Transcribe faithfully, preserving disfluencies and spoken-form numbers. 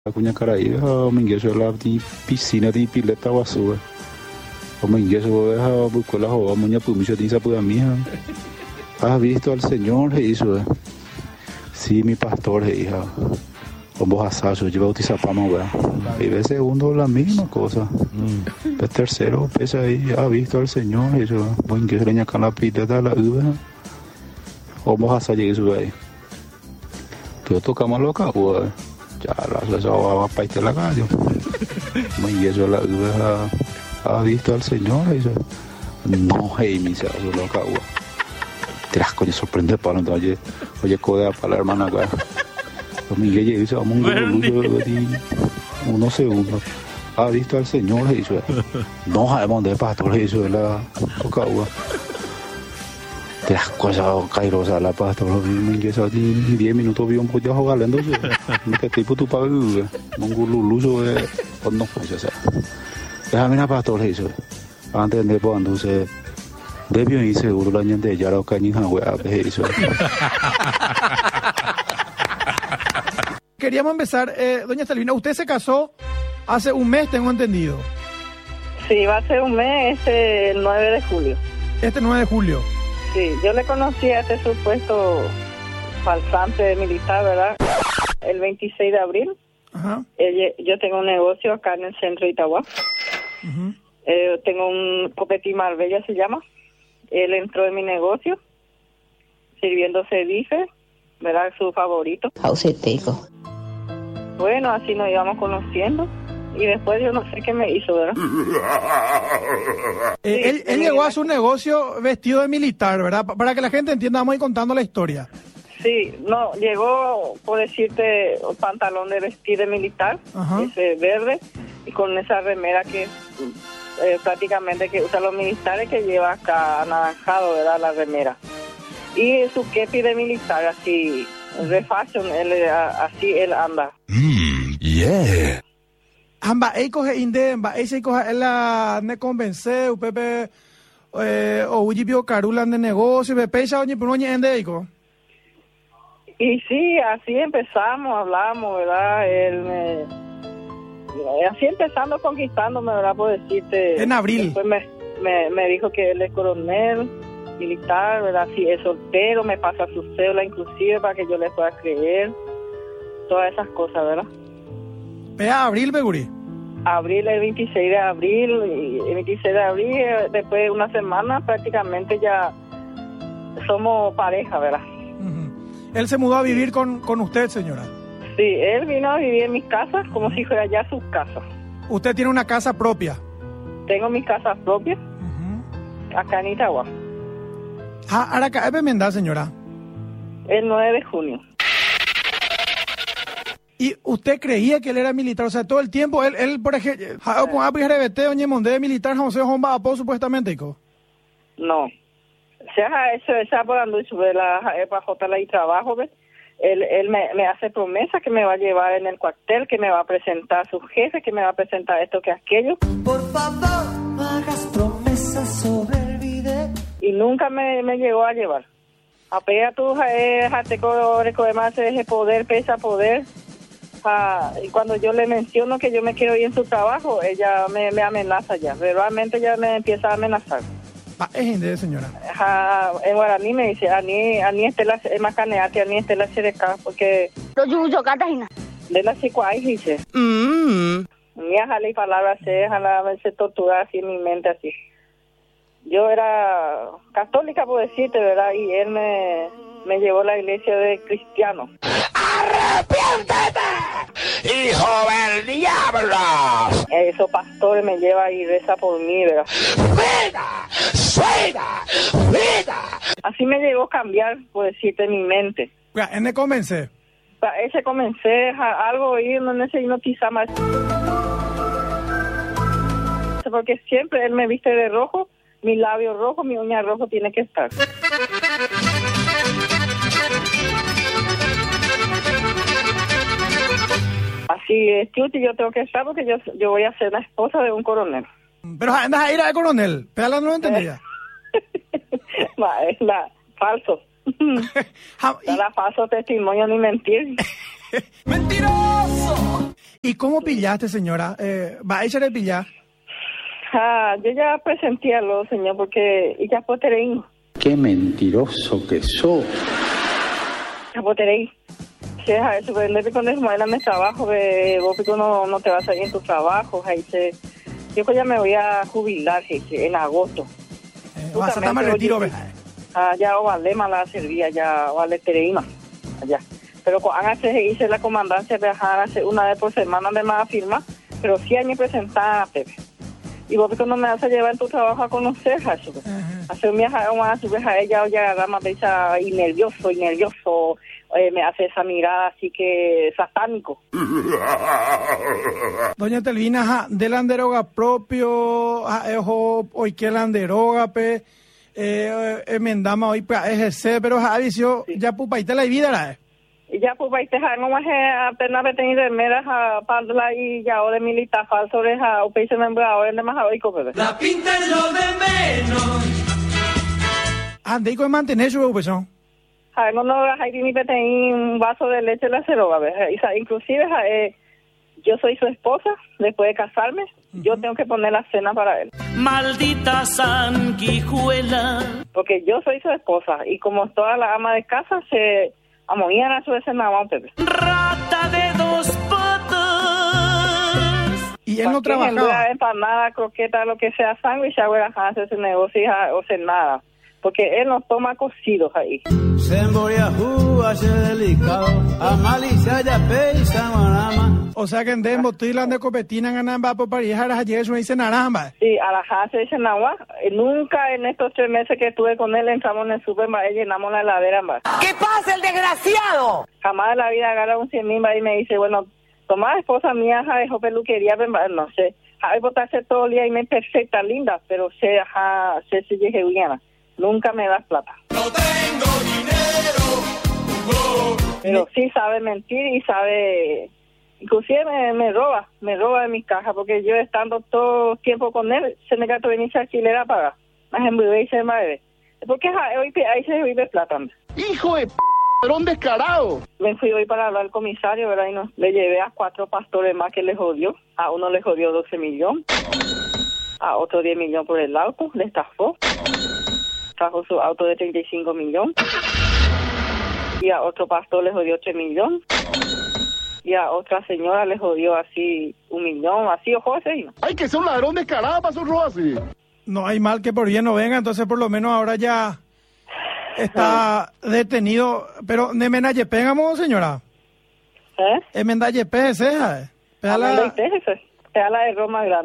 Cuña Caraí, o me ingreso a la piscina de pileta guasúa. O me ingreso a buscar la joda, muña pumicho de esa puta mía. ¿Has visto al Señor? Se hizo. Sí, mi pastor, se hija. Con vos asayo, lleva bautizapama, weá. Y ve segundo, la misma cosa. El tercero, pese ahí, ha visto al Señor, se hizo. Vos ingreso leña con la pileta, la uva. O vos asayo, eso ahí. Tú tocamos loca, weá. Ya la se va a paiste la calle. Y eso la ha, ha visto al Señor. Y eso. No, hey, mi se hace loca, güey. Te las coño sorprende para no oye, oye, codea para la hermana, güey. Los Miguel y dice, vamos a unos segundos. Ha visto al Señor, y eso. No sabemos de pastor, y eso es la loca, güey. De las cosas cairosas, la pasta, los niños en diez minutos vi un pollo jugando, este tipo tu pago, un gululuso, o no, pues ya déjame una pastora, eso, antes de cuando se debió ir seguro la gente ya lo cañijan, güey, eso. Queríamos empezar, eh, doña Estelvina, usted se casó hace un mes, tengo entendido. Sí, va a ser un mes, este, el nueve de julio. Este nueve de julio. Sí, yo le conocí a este supuesto falsante militar, ¿verdad? El veintiséis de abril. Ajá. Eh, yo tengo un negocio acá en el centro de Itagua. Uh-huh. Eh, tengo un Copetín Marbella, se llama. Él entró en mi negocio, sirviéndose bife, ¿verdad? Su favorito. Ausético. Bueno, así nos íbamos conociendo. Y después yo no sé qué me hizo, ¿verdad? Eh, sí, él, él llegó a su negocio vestido de militar, ¿verdad? Pa- Para que la gente entienda, vamos a ir contando la historia. Sí, no, llegó, por decirte, un pantalón de vestir de militar, Ajá. ese verde, y con esa remera que eh, prácticamente que usan los militares, que lleva acá anaranjado, ¿verdad? La remera. Y su kepi de militar, así, de fashion, él, así él anda. Mmm, yeah. Amba, eiko he inde, amba, ese eiko he la ne convence, upepe, eh, o ujibio carulan de negocio, pepe, ya oñe, pero oñe ende eiko. Y sí, así empezamos, hablamos, ¿verdad? Él me... Así empezando conquistándome, ¿verdad? Por decirte... En abril. Después me, me, me dijo que él es coronel militar, ¿verdad? Sí, es soltero, me pasa su cédula inclusive para que yo le pueda creer. Todas esas cosas, ¿verdad? Pea abril, Beguri. Abril, el veintiséis de abril, y el veintiséis de abril, después de una semana prácticamente ya somos pareja, ¿verdad? Uh-huh. Él se mudó a vivir con, con usted, señora. Sí, él vino a vivir en mi casa como si fuera ya su casa. Usted tiene una casa propia. Tengo mi casa propia, Uh-huh. acá en Itagua, Ah, ahora acá, es Mendá, señora. el nueve de junio. ¿Y usted creía que él era militar? O sea, todo el tiempo, él, él por ejemplo, ja, pues, ah, pues, R B T, oñe, monde militar, José Homba, Apo, supuestamente, ¿co? No. Se ha hecho esa por anducho de la para jotarla y trabajo, ¿ves? Él, él me, me hace promesa que me va a llevar en el cuartel, que me va a presentar a su jefe, que me va a presentar esto que aquello. Por favor, no hagas promesas sobre el video. Y nunca me, me llegó a llevar. Apega tú, eh, jate con más ese poder, pesa poder. Ah, y cuando yo le menciono que yo me quiero ir en su trabajo, ella me, me amenaza ya. Realmente ya me empieza a amenazar. Ah, es gente, señora. Ah, en guaraní me dice, ani, ani estela, es más caneate, ani estela chereca, porque... De la chicuay, dice. Mmm. Mi jale y palabras se jala, se tortura así en mi mente así. Yo era católica, por decirte, ¿verdad? Y él me, me llevó a la iglesia de cristiano. ¡Arrepiéntete, hijo del diablo! Esos pastores me llevan y reza por mí, ¿verdad? ¡Vida! ¡Suena! ¡Vida! Así me llegó a cambiar, por decirte, mi mente. Ya, él me convence. Pa- Ese comencé a algo oír, no necesito hipnotizar más. Porque siempre él me viste de rojo, mi labio rojo, mi uña rojo tiene que estar. Así es, Chuti, yo tengo que estar porque yo, yo voy a ser la esposa de un coronel. Pero andas a ir al coronel. Pero no lo entendía. Ma, es la falso. Ja, y- Es la falso testimonio ni mentir. ¡Mentiroso! ¿Y cómo pillaste, señora? Eh, ¿Va a echar el pillar? Ah, yo ya presenté a lo, señor, porque ya poterei. Qué mentiroso que sos. Ya poterei. Si es a eso, pero no te condes más en mi trabajo, que vos pico no, no te vas a ir en tu trabajo, ahí se... Yo pues ya me voy a jubilar, jefe, en agosto. Eh, vas a estar más retiro, ¿ves? Ah, ya o vale mala servía, ya vale tereima, allá. Pero hágase, hice la comandancia de hace una vez por semana de más firma, pero sí hay que presentar a Pepe. Y vos no me vas a llevar en tu trabajo a conocer a eso. Hace un viaje a su vez a ella, ya la más y nervioso, y nervioso, eh, me hace esa mirada así que satánico. Doña Telvina, ja, de la anderoga propio, ja, ejo, hoy que la anderoga, pe, eh, emendama hoy, pe, ejercer, pero ja, vicio, ya pupaite la vida, la, eh. Y ya pues vai tejar no más apenas veten de meras a parla y ya o de militar falso de ja o país membrado en más hoy cope. La pinta es lo de menos. Ande y con mantener su pues son. Ja no no hay ni veten un vaso de leche la cero, a ver, inclusive ja, eh, yo soy su esposa después de casarme, uh-huh. Yo tengo que poner la cena para él. Maldita sanguijuela. Porque yo soy su esposa y como toda la ama de casa se amonían a su vez en la Pepe. Rata de dos patas. Y él no trabajaba. Empanada, croqueta, lo que sea, sándwich, agua, hace ese negocio o sea nada. Porque él nos toma cocidos ahí. O sea que en Dembo, Tilan de Copetina, ganan va por París, a las ayer me dice naranja. Sí, a la casa dice nagua. Nunca en estos tres meses que estuve con él entramos en el supermercado y llenamos la heladera. ¿Qué pasa, el desgraciado? Jamás en la vida agarra un cien mil y me dice, bueno, toma esposa mía, ja, dejó peluquería, no sé. Hay botarse todo el día y me perfecta, linda, pero se, ja, se, se llegue bien. Nunca me das plata. No tengo dinero. Oh. Pero sí sabe mentir y sabe... Inclusive me, me roba, me roba de mi caja, porque yo estando todo el tiempo con él, se me gato venir a alquiler a pagar. Más en bebé y se madre. Porque hoy ahí se vive plata. ¡Hijo de p***, ladrón descarado! Me fui hoy para hablar al comisario, ¿verdad? Y no, le llevé a cuatro pastores más que le jodió. A uno le jodió doce millones. A otro diez millones por el auto, le estafó. Trajo su auto de treinta y cinco millones. Y a otro pastor le jodió tres millones. Y a otra señora le jodió así un millón, así ojo así. ¡Ay, que sea un ladrón descarado para su robo así! No hay mal que por bien no venga, entonces por lo menos ahora ya está detenido. Pero, ¿ne menaye pegamos, señora? ¿Eh? ¿E mendaye pese? ¿Eh? Pégala de Roma grande.